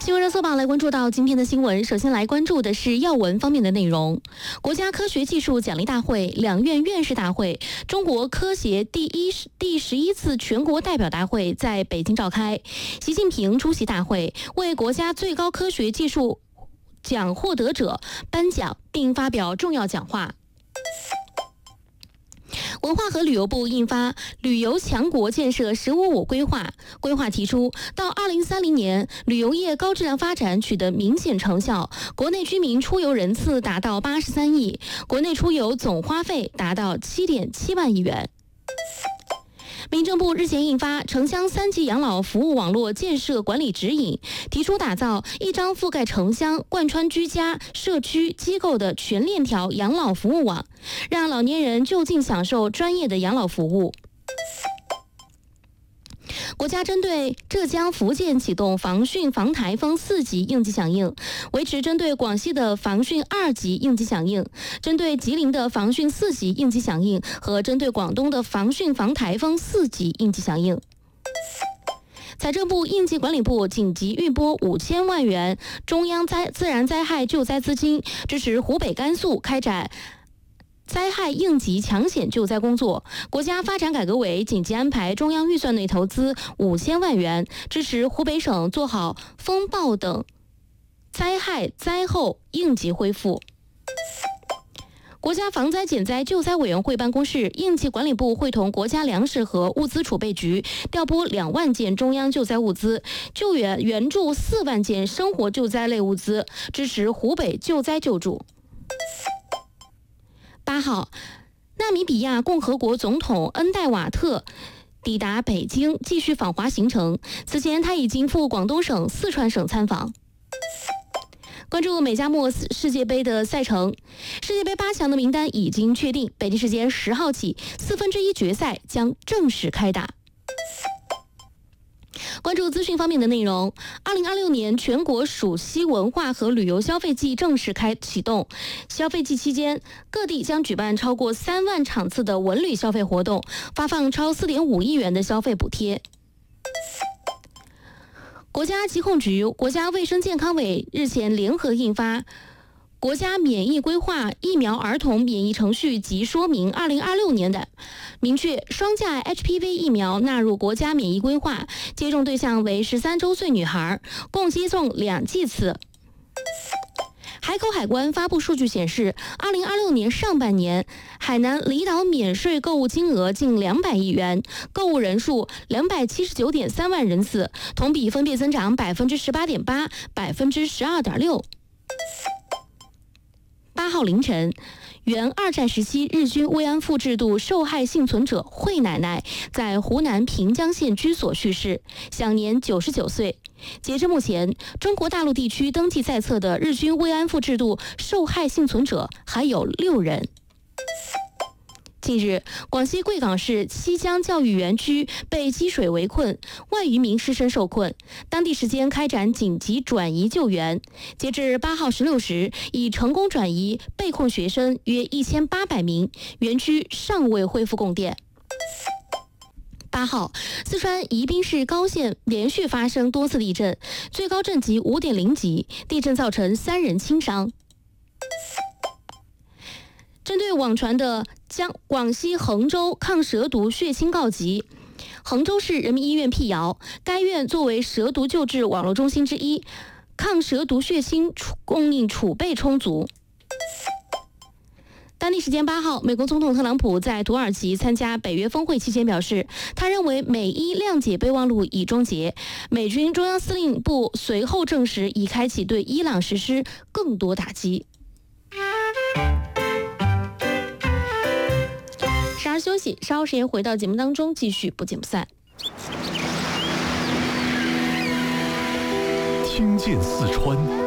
新闻热搜榜来关注到今天的新闻，首先来关注的是要闻方面的内容。国家科学技术奖励大会、两院院士大会、中国科协第11次全国代表大会在北京召开。习近平出席大会，为国家最高科学技术奖获得者颁奖并发表重要讲话。文化和旅游部印发《旅游强国建设“15+5”规划》，规划提出，到2030年，旅游业高质量发展取得明显成效，国内居民出游人次达到83亿，国内出游总花费达到7.7万亿元。民政部日前印发《城乡3级养老服务网络建设管理指引》，提出打造一张覆盖城乡、贯穿居家、社区、机构的全链条养老服务网，让老年人就近享受专业的养老服务。国家针对浙江、福建启动防汛防台风4级应急响应，维持针对广西的防汛2级应急响应，针对吉林的防汛4级应急响应和针对广东的防汛防台风4级应急响应。财政部应急管理部紧急预拨5000万元中央自然灾害救灾资金，支持湖北、甘肃开展灾害应急抢险救灾工作。国家发展改革委紧急安排中央预算内投资5000万元，支持湖北省做好风暴等灾害灾后应急恢复。国家防灾减灾救灾委员会办公室、应急管理部会同国家粮食和物资储备局调拨2万件中央救灾物资，援助4万件生活救灾类物资，支持湖北救灾救助。8号，纳米比亚共和国总统恩戴瓦特抵达北京，继续访华行程。此前，他已经赴广东省、四川省参访。关注美加墨世界杯的赛程，世界杯8强的名单已经确定，北京时间10号起，1/4决赛将正式开打。关注资讯方面的内容，2026年全国暑期文化和旅游消费季正式启动。消费季期间，各地将举办超过3万场次的文旅消费活动，发放超4.5亿元的消费补贴。国家疾控局、国家卫生健康委日前联合印发《国家免疫规划疫苗儿童免疫程序及说明2026年》的，明确双价 HPV 疫苗纳入国家免疫规划，接种对象为13周岁女孩，共接种2剂次。海口海关发布数据显示，2026年上半年，海南离岛免税购物金额近200亿元，购物人数279.3万人次，同比分别增长18.8%、12.6%。8号凌晨，原二战时期日军慰安妇制度受害幸存者惠奶奶在湖南平江县居所去世，享年99岁。截至目前，中国大陆地区登记在册的日军慰安妇制度受害幸存者还有6人。近日，广西贵港市西江教育园区被积水围困，万余名师生受困，当地时间开展紧急转移救援。截至8号16时，已成功转移被困学生约1800名，园区尚未恢复供电。8号，四川宜宾市高县连续发生多次地震，最高震级5.0级，地震造成3人轻伤。针对网传的广西衡州抗蛇毒血清告急，衡州市人民医院辟谣，该院作为蛇毒救治网络中心之一，抗蛇毒血清供应储备充足。当地时间8号，美国总统特朗普在土耳其参加北约峰会期间表示，他认为美伊谅解备忘录已终结。美军中央司令部随后证实，已开启对伊朗实施更多打击。休息，稍后时间回到节目当中，继续不见不散。 听见四川，